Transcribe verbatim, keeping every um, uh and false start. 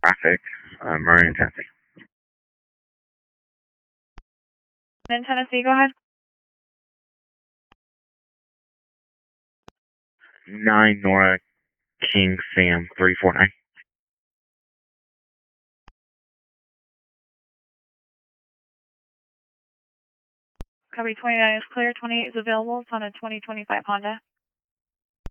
Traffic, uh, Marion, Tennessee. In Tennessee, go ahead. nine Nora King Sam three four nine. Copy twenty-nine is clear. twenty-eight is available. It's on a twenty twenty-five Honda.